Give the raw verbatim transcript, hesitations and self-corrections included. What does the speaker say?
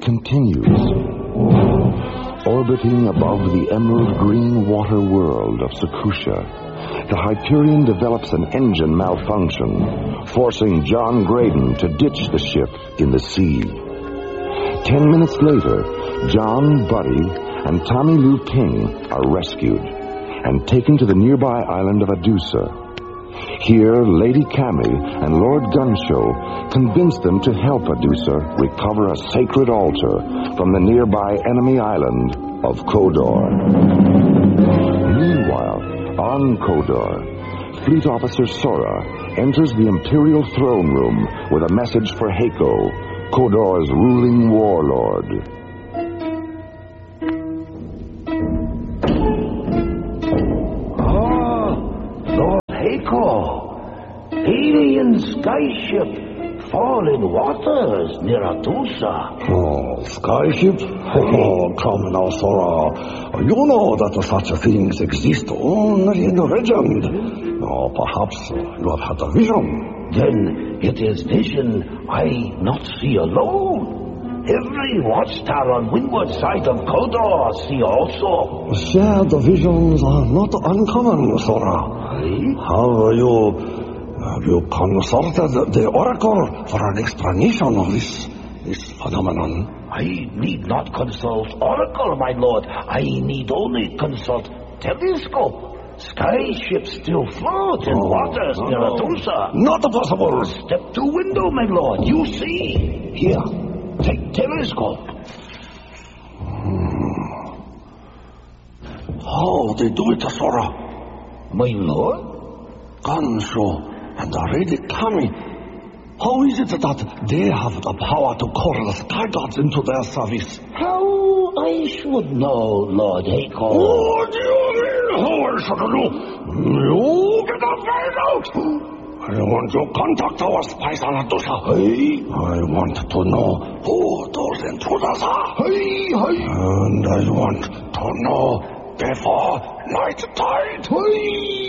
continues. Orbiting above the emerald green water world of Sekusha, the Hyperion develops an engine malfunction, forcing John Graydon to ditch the ship in the sea. Ten minutes later, John, Buddy, and Tommy Lou Ping are rescued and taken to the nearby island of Adusa. Here, Lady Cammy and Lord Gunshow convince them to help Adusa recover a sacred altar from the nearby enemy island of Kodor. Meanwhile, on Kodor, Fleet Officer Sora enters the Imperial throne room with a message for Heiko, Kodor's ruling warlord. Alien skyship, fallen waters near Adusa. Oh, skyship? Oh, come now, Sora. You know that such things exist only in legend. Oh, perhaps you have had a vision. Then it is vision I not see alone. Every watchtower on windward side of Kodor see also. Shared visions are not uncommon, Sora. Aye? Have you... Have you consulted the Oracle for an explanation of this, this phenomenon? I need not consult Oracle, my lord. I need only consult telescope. Skyships still float in oh, waters no, near no. Adusa. Not possible. Step to window, my lord. You see. Here, take telescope. Hmm. How they do it, Sora? My lord? Gansho and the Lady Cammy. How is it that they have the power to call the sky gods into their service? How I should know, Lord Heiko. What do you mean, how I should know? You better find out. I want to contact our spies on Adusa. Hey. I want to know who those intruders are. Hey, hey. And I want to know before night tide. Hey.